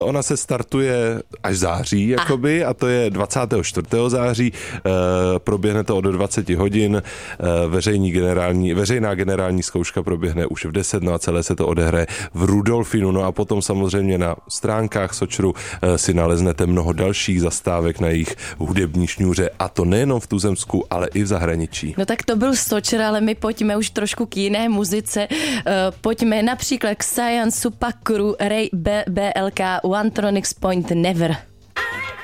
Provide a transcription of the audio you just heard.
Ona se startuje až září, jakoby, a to je 24. září, proběhne to od 20 hodin, veřejná generální zkouška proběhne už v 10, no a celé se to odehraje v Rudolfinu, no a potom samozřejmě na stránkách Sočru si naleznete mnoho dalších zastávek na jejich hudební šňůře, a to nejenom v tuzemsku, ale i v zahraničí. No tak to byl Sočer, ale my pojďme už trošku k jiné muzice. Pojďme například k Science Supakuru Ray BLK One Tronics Point Never.